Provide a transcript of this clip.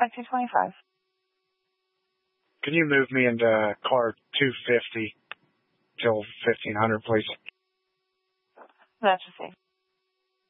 5225. Can you move me into car 250 till 1500, please? That's received.